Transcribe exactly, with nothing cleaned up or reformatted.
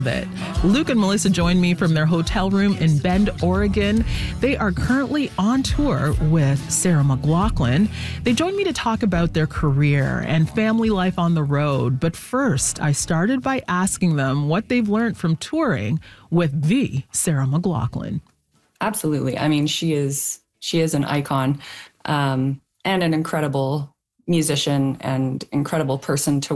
It. Luke and Melissa joined me from their hotel room in Bend, Oregon. They are currently on tour with Sarah McLachlan. They joined me to talk about their career and family life on the road. But first, I started by asking them what they've learned from touring with the Sarah McLachlan. Absolutely. I mean, she is she is an icon um, and an incredible musician and incredible person to